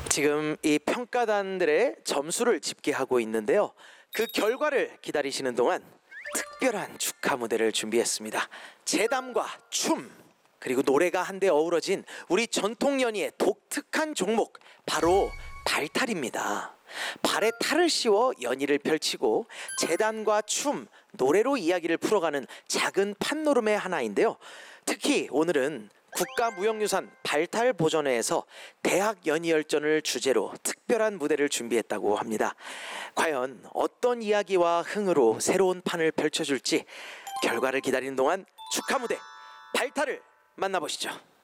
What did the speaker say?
지금 이 평가단들의 점수를 집계하고 있는데요. 그 결과를 기다리시는 동안 특별한 축하 무대를 준비했습니다. 재담과 춤 그리고 노래가 한데 어우러진 우리 전통 연희의 독특한 종목, 바로 발탈입니다. 발에 탈을 씌워 연희를 펼치고 재단과 춤, 노래로 이야기를 풀어가는 작은 판노름의 하나인데요. 특히 오늘은 국가무형유산 발탈보존회에서 대학 연희열전을 주제로 특별한 무대를 준비했다고 합니다. 과연 어떤 이야기와 흥으로 새로운 판을 펼쳐줄지 결과를 기다리는 동안 축하 무대 발탈을 만나보시죠.